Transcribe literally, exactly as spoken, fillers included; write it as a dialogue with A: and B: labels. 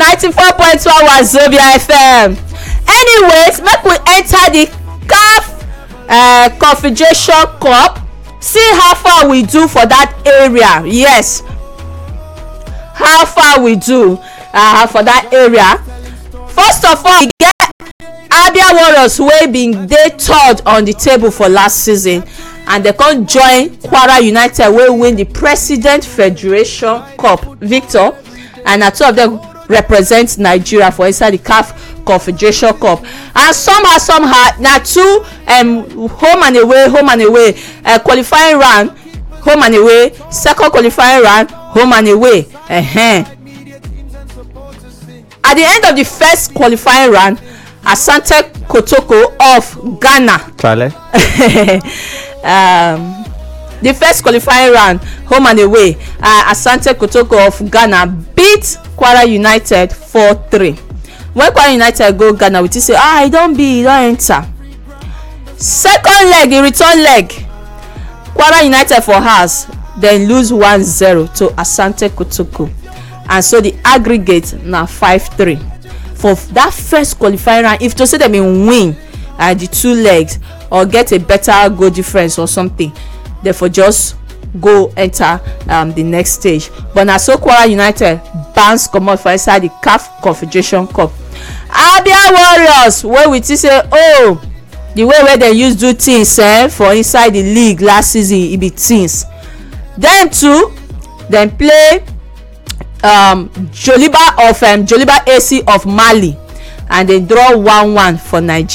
A: ninety-four point one Wazobia F M. Anyways, make we enter the C A F uh, Confederation Cup. See how far we do for that area. Yes, how far we do uh, for that area. First of all, we get Abia Warriors wey bin dey third on the table for last season, and they come join Kwara United wey win the President Federation Cup victor, and na two of them represent Nigeria for inside the C A F Confederation Cup. And somehow somehow na two um, home and away home and away uh, qualifying round home and away, second qualifying round home and away. Uh-huh. At the end of the first qualifying round, Asante Kotoko of Ghana um, the first qualifying round home and away, uh, Asante Kotoko of Ghana beat Kwara United four three. When Kwara United go Ghana, we say ah e don be e don enter. Second leg, the return leg, Kwara United for house then lose one zero to Asante Kotoko, and so the aggregate na five three. For that first qualifying round, if to say them bin win uh, the two legs or get a better goal difference or something, therefore just go enter um, the next stage. But na so Kwara United bounce comot for inside the C A F Confederation Cup. Abia Warriors wey we think say oh the way wey dem use do things eh, for inside the league last season e be things. Dem too dem play um, Joliba of um, Joliba A C of Mali, and they draw one one for Nigeria.